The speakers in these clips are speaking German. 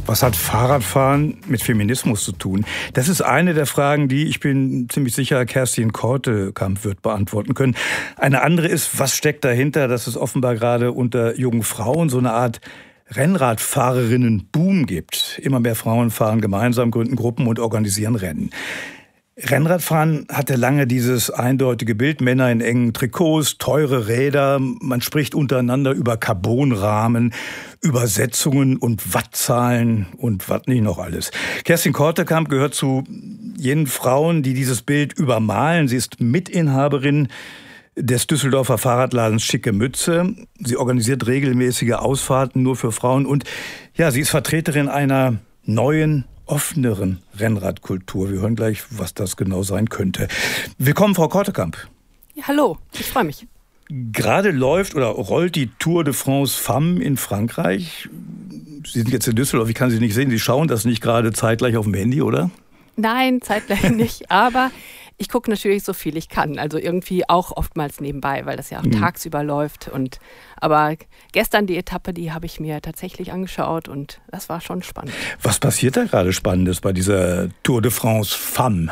Was hat Fahrradfahren mit Feminismus zu tun? Das ist eine der Fragen, die, ich bin ziemlich sicher, Kerstin Kortekamp wird beantworten können. Eine andere ist, was steckt dahinter, dass es offenbar gerade unter jungen Frauen so eine Art Rennradfahrerinnen-Boom gibt. Immer mehr Frauen fahren gemeinsam, gründen Gruppen und organisieren Rennen. Rennradfahren hatte lange dieses eindeutige Bild, Männer in engen Trikots, teure Räder, man spricht untereinander über Carbonrahmen, Übersetzungen und Wattzahlen und was nicht noch alles. Kerstin Kortekamp gehört zu jenen Frauen, die dieses Bild übermalen. Sie ist Mitinhaberin des Düsseldorfer Fahrradladens Schicke Mütze. Sie organisiert regelmäßige Ausfahrten nur für Frauen und ja, sie ist Vertreterin einer neuen, offeneren Rennradkultur. Wir hören gleich, was das genau sein könnte. Willkommen, Frau Kortekamp. Ja, hallo, ich freue mich. Gerade läuft oder rollt die Tour de France Femmes in Frankreich. Sie sind jetzt in Düsseldorf, ich kann Sie nicht sehen. Sie schauen das nicht gerade zeitgleich auf dem Handy, oder? Nein, zeitgleich nicht, aber ich gucke natürlich so viel ich kann. Also irgendwie auch oftmals nebenbei, weil das ja auch tagsüber läuft. Aber gestern die Etappe, die habe ich mir tatsächlich angeschaut und das war schon spannend. Was passiert da gerade Spannendes bei dieser Tour de France Femmes?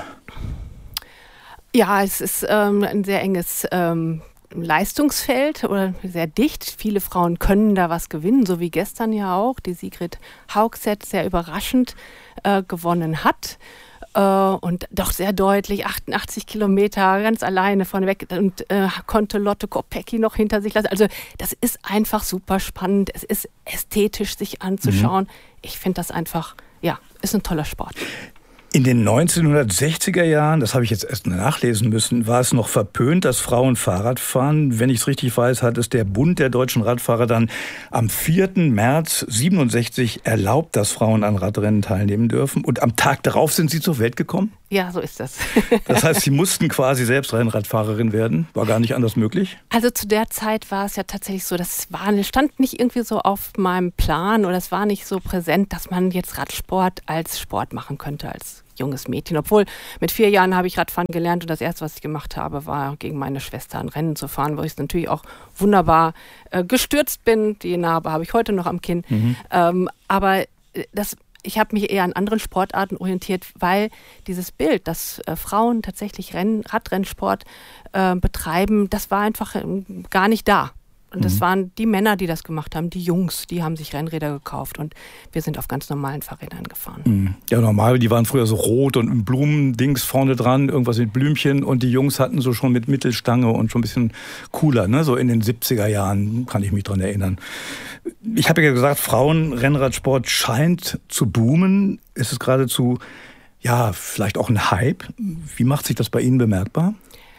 Ja, es ist ein sehr enges Leistungsfeld oder sehr dicht. Viele Frauen können da was gewinnen, so wie gestern ja auch. Die Sigrid Haugset sehr überraschend gewonnen hat. Und doch sehr deutlich, 88 Kilometer ganz alleine vorneweg und konnte Lotte Kopecky noch hinter sich lassen. Also das ist einfach super spannend. Es ist ästhetisch, sich anzuschauen. Ich finde das einfach, ja, ist ein toller Sport. In den 1960er Jahren, das habe ich jetzt erst nachlesen müssen, war es noch verpönt, dass Frauen Fahrrad fahren. Wenn ich es richtig weiß, hat es der Bund der deutschen Radfahrer dann am 4. März 67 erlaubt, dass Frauen an Radrennen teilnehmen dürfen. Und am Tag darauf sind sie zur Welt gekommen? Ja, so ist das. Das heißt, sie mussten quasi selbst Rennradfahrerin werden? War gar nicht anders möglich? Also zu der Zeit war es ja tatsächlich so, das stand nicht irgendwie so auf meinem Plan oder es war nicht so präsent, dass man jetzt Radsport als Sport machen könnte, als junges Mädchen. Obwohl, mit 4 Jahren habe ich Radfahren gelernt und das Erste, was ich gemacht habe, war gegen meine Schwester ein Rennen zu fahren, wo ich natürlich auch wunderbar gestürzt bin. Die Narbe habe ich heute noch am Kinn. Aber ich habe mich eher an anderen Sportarten orientiert, weil dieses Bild, dass Frauen tatsächlich Radrennsport betreiben, das war einfach gar nicht da. Und das waren die Männer, die das gemacht haben, die Jungs, die haben sich Rennräder gekauft und wir sind auf ganz normalen Fahrrädern gefahren. Ja, normal, die waren früher so rot und ein Blumendings vorne dran, irgendwas mit Blümchen und die Jungs hatten so schon mit Mittelstange und schon ein bisschen cooler, ne? So in den 70er Jahren kann ich mich dran erinnern. Ich habe ja gesagt, Frauenrennradsport scheint zu boomen. Ist es geradezu, ja, vielleicht auch ein Hype? Wie macht sich das bei Ihnen bemerkbar?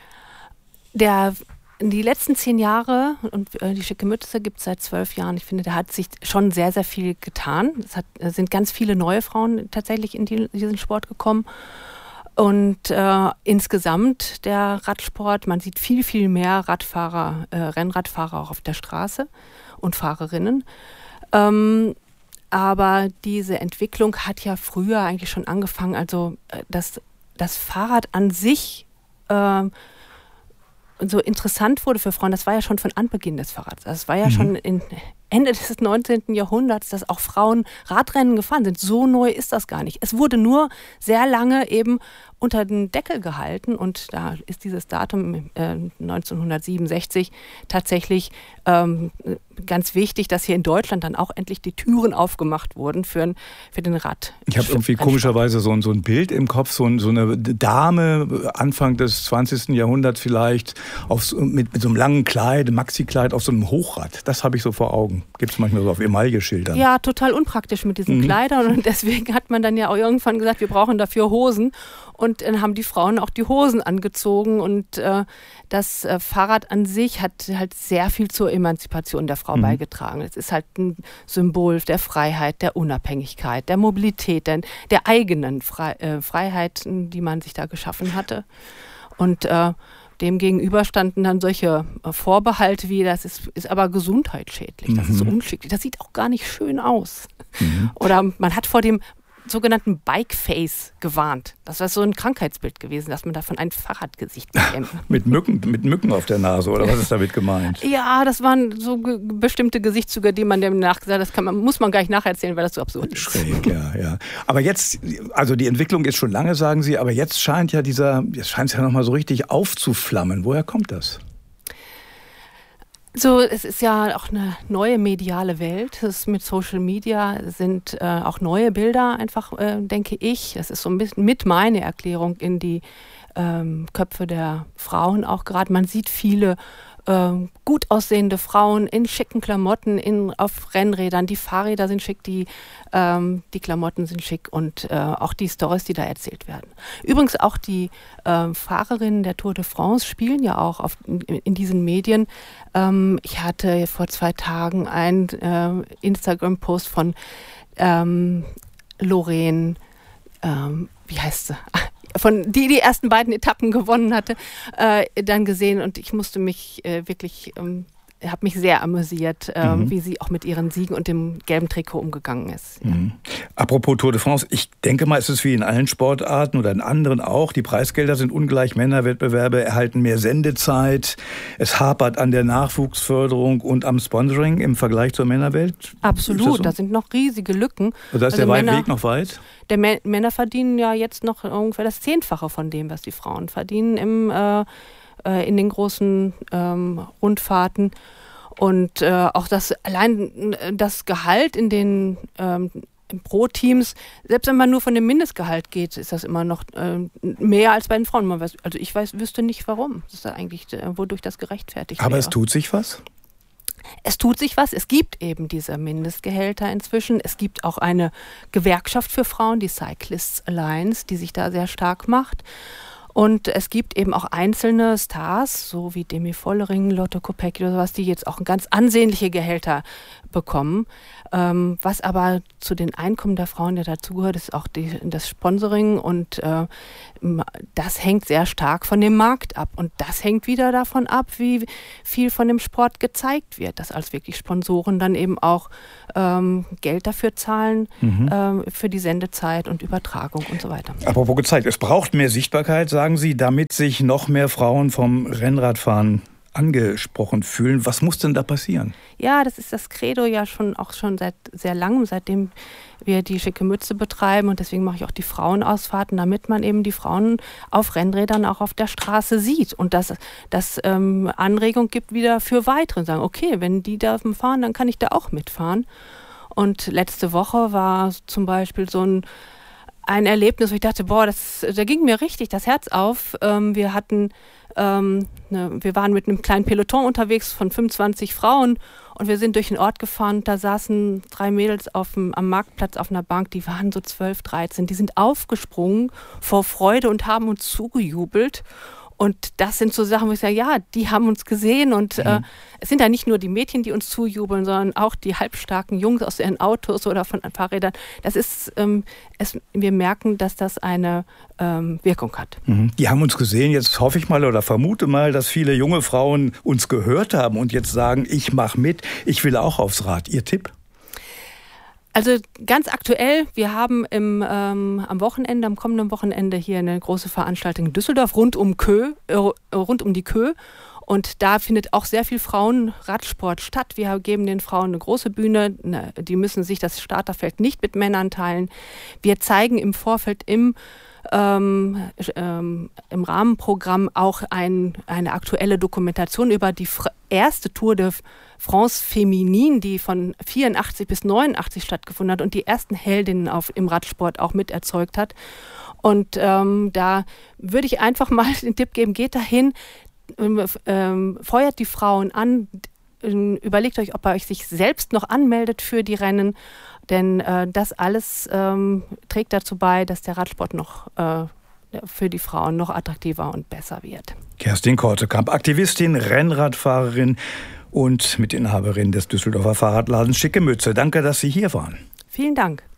Die letzten 10 Jahre, und die Schicke Mütze gibt es seit 12 Jahren, ich finde, da hat sich schon sehr, sehr viel getan. Es sind ganz viele neue Frauen tatsächlich in diesen Sport gekommen. Und insgesamt der Radsport, man sieht viel, viel mehr Radfahrer, Rennradfahrer auch auf der Straße und Fahrerinnen. Aber diese Entwicklung hat ja früher eigentlich schon angefangen. Also das Fahrrad an sich so interessant wurde für Frauen, das war ja schon von Anbeginn des Fahrrads. Das war ja schon Ende des 19. Jahrhunderts, dass auch Frauen Radrennen gefahren sind. So neu ist das gar nicht. Es wurde nur sehr lange eben unter den Deckel gehalten und da ist dieses Datum 1967 tatsächlich ganz wichtig, dass hier in Deutschland dann auch endlich die Türen aufgemacht wurden für den Rad. Ich habe irgendwie komischerweise so ein Bild im Kopf, so eine Dame Anfang des 20. Jahrhunderts vielleicht mit so einem langen Kleid, Maxi-Kleid auf so einem Hochrad. Das habe ich so vor Augen. Gibt es manchmal so auf Emaille-Schildern. Ja, total unpraktisch mit diesen Kleidern und deswegen hat man dann ja auch irgendwann gesagt, wir brauchen dafür Hosen. Und dann haben die Frauen auch die Hosen angezogen und das Fahrrad an sich hat halt sehr viel zur Emanzipation der Frau beigetragen. Es ist halt ein Symbol der Freiheit, der Unabhängigkeit, der Mobilität, der eigenen Freiheit, die man sich da geschaffen hatte. Und dem gegenüber standen dann solche Vorbehalte wie, das ist aber gesundheitsschädlich, das ist unschicklich, das sieht auch gar nicht schön aus. Oder man hat vor dem sogenannten Bike-Face gewarnt. Das war so ein Krankheitsbild gewesen, dass man davon ein Fahrradgesicht bekäme. mit Mücken auf der Nase, oder was ist damit gemeint? Ja, das waren so bestimmte Gesichtszüge, die man dem nachgesagt hat, muss man gar nicht nacherzählen, weil das so absurd ist. Schräg, ja. Aber jetzt, also die Entwicklung ist schon lange, sagen Sie, aber jetzt scheint es ja nochmal so richtig aufzuflammen. Woher kommt das? So, es ist ja auch eine neue mediale Welt. Mit Social Media sind auch neue Bilder einfach, denke ich. Das ist so ein bisschen mit meine Erklärung in die Köpfe der Frauen auch gerade. Man sieht viele gut aussehende Frauen in schicken Klamotten auf Rennrädern. Die Fahrräder sind schick, die Klamotten sind schick und auch die Storys, die da erzählt werden. Übrigens auch die Fahrerinnen der Tour de France spielen ja auch in diesen Medien. Ich hatte vor 2 Tagen einen Instagram-Post von Lorraine, wie heißt sie? Von die ersten beiden Etappen gewonnen hatte, dann gesehen und ich musste mich habe mich sehr amüsiert, wie sie auch mit ihren Siegen und dem gelben Trikot umgegangen ist. Ja. Apropos Tour de France, ich denke mal, es ist wie in allen Sportarten oder in anderen auch, die Preisgelder sind ungleich, Männerwettbewerbe erhalten mehr Sendezeit, es hapert an der Nachwuchsförderung und am Sponsoring im Vergleich zur Männerwelt. Absolut, so? Da sind noch riesige Lücken. Also da ist der Weg noch weit? Männer verdienen ja jetzt noch ungefähr das 10-fache von dem, was die Frauen verdienen in den großen Rundfahrten. Und auch allein das Gehalt in den Pro-Teams, selbst wenn man nur von dem Mindestgehalt geht, ist das immer noch mehr als bei den Frauen. Ich wüsste nicht, warum. Das ist eigentlich, wodurch das gerechtfertigt wäre. Aber es tut sich was? Es tut sich was. Es gibt eben diese Mindestgehälter inzwischen. Es gibt auch eine Gewerkschaft für Frauen, die Cyclists Alliance, die sich da sehr stark macht. Und es gibt eben auch einzelne Stars, so wie Demi Vollering, Lotte Kopecky oder sowas, die jetzt auch ganz ansehnliche Gehälter bekommen. Was aber zu den Einkommen der Frauen ja dazugehört, ist auch das Sponsoring und das hängt sehr stark von dem Markt ab. Und das hängt wieder davon ab, wie viel von dem Sport gezeigt wird, dass als wirklich Sponsoren dann eben auch Geld dafür zahlen, für die Sendezeit und Übertragung und so weiter. Apropos gezeigt, es braucht mehr Sichtbarkeit, sagen Sie, damit sich noch mehr Frauen vom Rennradfahren angesprochen fühlen. Was muss denn da passieren? Ja, das ist das Credo ja schon seit sehr langem, seitdem wir die schicke Mütze betreiben und deswegen mache ich auch die Frauenausfahrten, damit man eben die Frauen auf Rennrädern auch auf der Straße sieht und dass das Anregung gibt wieder für weitere. Sagen, okay, wenn die da fahren, dann kann ich da auch mitfahren. Und letzte Woche war zum Beispiel so ein Erlebnis, wo ich dachte, da ging mir richtig das Herz auf. Wir waren mit einem kleinen Peloton unterwegs von 25 Frauen und wir sind durch den Ort gefahren. Da saßen 3 Mädels am Marktplatz auf einer Bank, die waren so 12, 13. Die sind aufgesprungen vor Freude und haben uns zugejubelt. Und das sind so Sachen, wo ich sage, ja, die haben uns gesehen und es sind ja nicht nur die Mädchen, die uns zujubeln, sondern auch die halbstarken Jungs aus ihren Autos oder von Fahrrädern. Das ist, wir merken, dass das eine Wirkung hat. Die haben uns gesehen, jetzt hoffe ich mal oder vermute mal, dass viele junge Frauen uns gehört haben und jetzt sagen, ich mache mit, ich will auch aufs Rad. Ihr Tipp? Also ganz aktuell, wir haben am kommenden Wochenende hier eine große Veranstaltung in Düsseldorf rund um die Kö. Und da findet auch sehr viel Frauenradsport statt. Wir geben den Frauen eine große Bühne. Die müssen sich das Starterfeld nicht mit Männern teilen. Wir zeigen im Vorfeld im Rahmenprogramm auch eine aktuelle Dokumentation über die erste Tour de France Féminine, die von 84 bis 89 stattgefunden hat und die ersten Heldinnen im Radsport auch miterzeugt hat. Und da würde ich einfach mal den Tipp geben, geht dahin, feuert die Frauen an, überlegt euch, ob ihr euch sich selbst noch anmeldet für die Rennen, denn das alles trägt dazu bei, dass der Radsport noch für die Frauen noch attraktiver und besser wird. Kerstin Kortekamp, Aktivistin, Rennradfahrerin und Mitinhaberin des Düsseldorfer Fahrradladens Schicke Mütze. Danke, dass Sie hier waren. Vielen Dank.